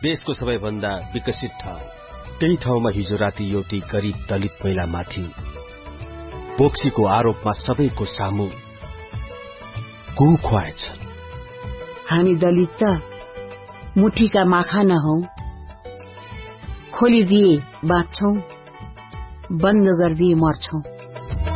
देशको सबैभन्दा विकसित ठाउँ, त्यही ठाउँमा हिजो राति एउटी गरीब दलित महिलामाथि बोक्सीको आरोपमा सबैको सामु कुहु खुवाएछ। हामी दलित त मुठीका माखा नहौ, खोलिदिए बाँच्छौं, बन्द गरिदिए मर्छौं।